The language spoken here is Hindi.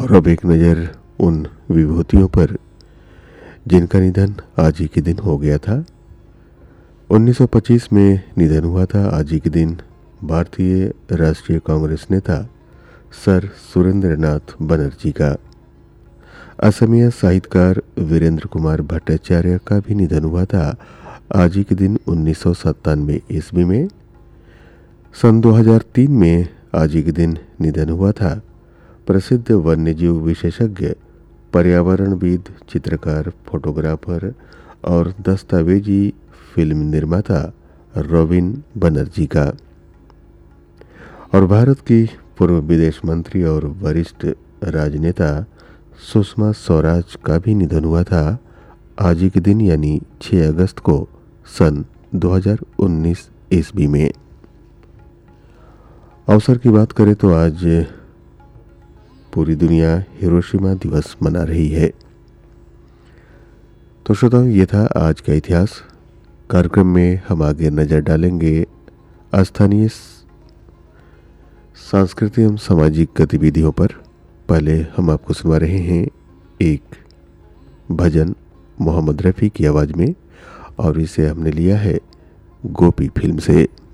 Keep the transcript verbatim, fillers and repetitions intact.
और अब एक नज़र उन विभूतियों पर जिनका निधन आज ही के दिन हो गया था। उन्नीस सौ पच्चीस में निधन हुआ था आज ही के दिन भारतीय राष्ट्रीय कांग्रेस नेता सर सुरेंद्रनाथ बनर्जी का। असमिया साहित्यकार वीरेंद्र कुमार भट्टाचार्य का भी निधन हुआ था आज ही के दिन उन्नीस सौ सत्तानवे ईस्वी में। सन दो हज़ार तीन में आज ही के दिन निधन हुआ था प्रसिद्ध वन्यजीव विशेषज्ञ, पर्यावरणविद, चित्रकार, फोटोग्राफर और दस्तावेजी फिल्म निर्माता रॉबिन बनर्जी का। और भारत की पूर्व विदेश मंत्री और वरिष्ठ राजनेता सुषमा स्वराज का भी निधन हुआ था आज ही के दिन यानी छह अगस्त को सन दो हज़ार उन्नीस ईस्वी में। अवसर की बात करें तो आज पूरी दुनिया हिरोशिमा दिवस मना रही है। तो श्रोताओ, ये था आज का इतिहास। कार्यक्रम में हम आगे नजर डालेंगे स्थानीय सांस्कृतिक एवं सामाजिक गतिविधियों पर। पहले हम आपको सुना रहे हैं एक भजन मोहम्मद रफ़ी की आवाज़ में, और इसे हमने लिया है गोपी फिल्म से।